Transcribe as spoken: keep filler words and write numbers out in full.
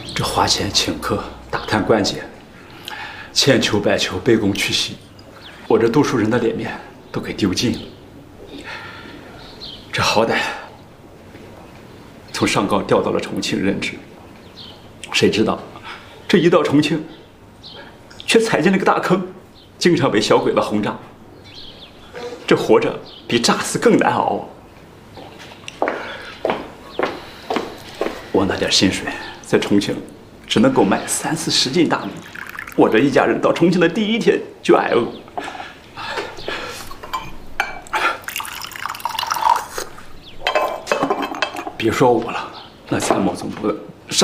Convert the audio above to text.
这花钱请客、打探关节，千求百求、卑躬屈膝，我这读书人的脸面都给丢尽了。这好歹从上高调到了重庆任职，谁知道这一到重庆，却踩进了个大坑，经常被小鬼子轰炸。这活着比炸死更难熬。我那点薪水在重庆只能够买三四十斤大米，我这一家人到重庆的第一天就挨饿。别说我了，那参谋总部的